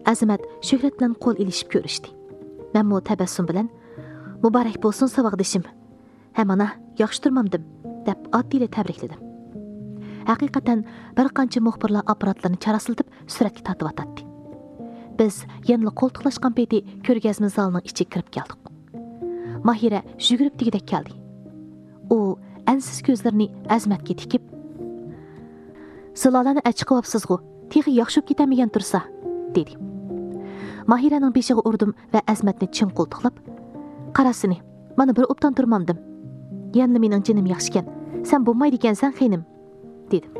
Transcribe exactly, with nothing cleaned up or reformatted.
Azimat Shuhrat bilan qo'l ilishib ko'rishdi. Menmo tabassum bilan "Muborak bo'lsin saboqdishim. Ha mana yaxshi turmamdim" deb oddiy tabrikladim. Haqiqatan bir qancha muxbirlar apparatlarini charasildib suratga tortib atdi. Biz yanılı qo'ltiqlashgan payti ko'rgazma zalining ichiga kirib keldik. Mahira yugurib degidek keldi. U ansiz ko'zlarini Azmatga tikib, "Silolani achiqyapsiz-ku, texi yaxshi ketamigan tursa", dedi. Mahiraning beshiga urdim va Azmatni chin qo'ltiqlab, "Qarasini, mana bir obdan turmamdim. Yanli mening jinim yaxshikan, sen bo'lmaydi ekansan, xenim", dedim.